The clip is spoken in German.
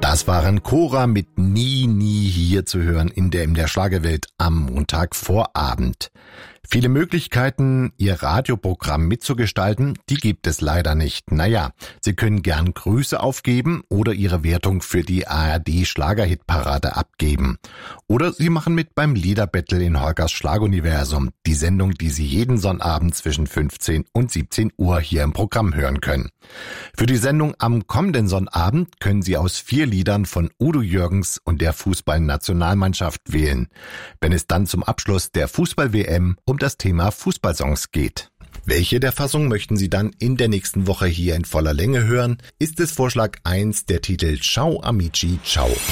Das waren Cora mit Nie, nie hier zu hören in der Schlagerwelt am Montagvorabend. Viele Möglichkeiten, Ihr Radioprogramm mitzugestalten, die gibt es leider nicht. Naja, Sie können gern Grüße aufgeben oder Ihre Wertung für die ARD Schlagerhitparade abgeben. Oder Sie machen mit beim Liederbattle in Holgers Schlaguniversum, die Sendung, die Sie jeden Sonnabend zwischen 15 und 17 Uhr hier im Programm hören können. Für die Sendung am kommenden Sonnabend können Sie aus 4 Liedern von Udo Jürgens und der Fußballnationalmannschaft wählen, wenn es dann zum Abschluss der Fußball-WM um das Thema Fußballsongs geht. Welche der Fassung möchten Sie dann in der nächsten Woche hier in voller Länge hören? Ist es Vorschlag 1 der Titel Ciao Amici Ciao.